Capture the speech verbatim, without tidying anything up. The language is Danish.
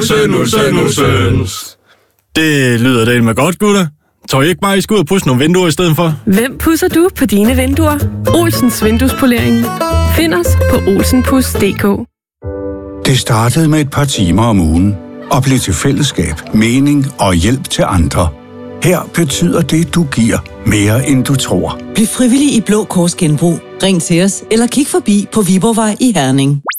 Olsen, Olsen, Olsens. Det lyder da med godt, gutter. Tror I ikke bare, I skal ud og pudse nogle vinduer i stedet for? Hvem pudser du på dine vinduer? Olsens Vinduespolering. Find os på olsenpus punktum d k. Det startede med et par timer om ugen og blev til fællesskab, mening og hjælp til andre. Her betyder det, du giver, mere end du tror. Bliv frivillig i Blå Kors Genbrug. Ring til os eller kig forbi på Viborgvej i Herning.